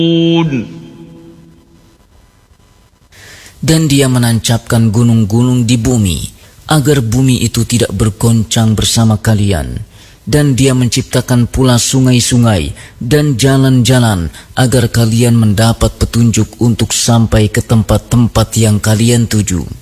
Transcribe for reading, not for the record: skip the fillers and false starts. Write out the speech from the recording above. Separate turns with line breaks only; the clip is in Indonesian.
Dan Dia menancapkan gunung-gunung di bumi, agar bumi itu tidak bergoncang bersama kalian. Dan Dia menciptakan pula sungai-sungai dan jalan-jalan, agar kalian mendapat petunjuk untuk sampai ke tempat-tempat yang kalian tuju.